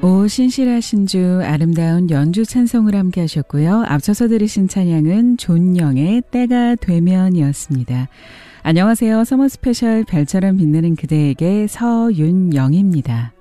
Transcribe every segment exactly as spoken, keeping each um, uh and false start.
오 신실하신 주 아름다운 연주 찬송을 함께 하셨고요. 앞서서 들으신 찬양은 존영의 때가 되면이었습니다. 안녕하세요. 서머 스페셜 별처럼 빛나는 그대에게 서윤영입니다.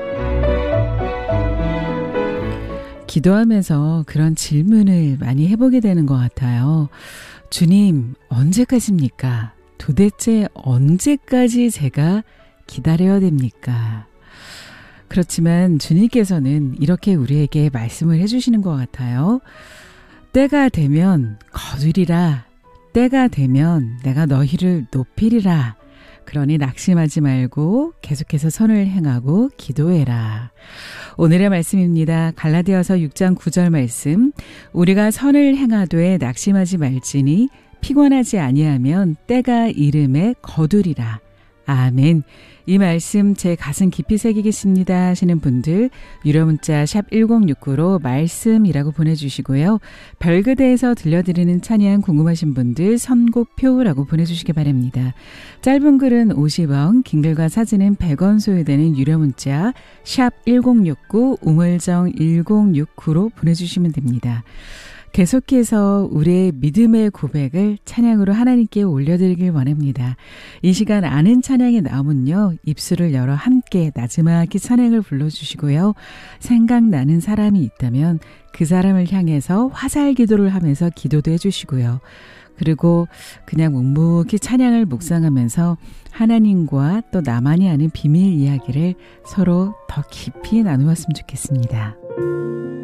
기도하면서 그런 질문을 많이 해보게 되는 것 같아요. 주님, 언제까지입니까? 도대체 언제까지 제가 기다려야 됩니까? 그렇지만 주님께서는 이렇게 우리에게 말씀을 해주시는 것 같아요. 때가 되면 거두리라. 때가 되면 내가 너희를 높이리라. 그러니 낙심하지 말고 계속해서 선을 행하고 기도해라. 오늘의 말씀입니다. 갈라디아서 육 장 구 절 말씀. 우리가 선을 행하되 낙심하지 말지니 피곤하지 아니하면 때가 이름에 거두리라. 아멘. 이 말씀 제 가슴 깊이 새기겠습니다 하시는 분들 유료 문자 샵 일공육구로 말씀이라고 보내주시고요. 별그대에서 들려드리는 찬양 궁금하신 분들 선곡표라고 보내주시기 바랍니다. 짧은 글은 오십 원, 긴 글과 사진은 백 원 소요되는 유료 문자 샵 일공육구 우물정 일공육구로 보내주시면 됩니다. 계속해서 우리의 믿음의 고백을 찬양으로 하나님께 올려드리길 원합니다. 이 시간 아는 찬양이 나오면요. 입술을 열어 함께 나지막이 찬양을 불러주시고요. 생각나는 사람이 있다면 그 사람을 향해서 화살 기도를 하면서 기도도 해주시고요. 그리고 그냥 묵묵히 찬양을 묵상하면서 하나님과 또 나만이 아는 비밀 이야기를 서로 더 깊이 나누었으면 좋겠습니다.